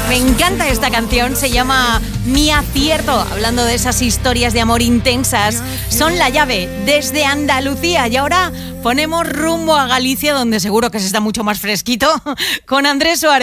Me encanta esta canción, se llama Mi Acierto, hablando de esas historias de amor intensas. Son La Llave, desde Andalucía. Y ahora ponemos rumbo a Galicia, donde seguro que se está mucho más fresquito, con Andrés Suárez.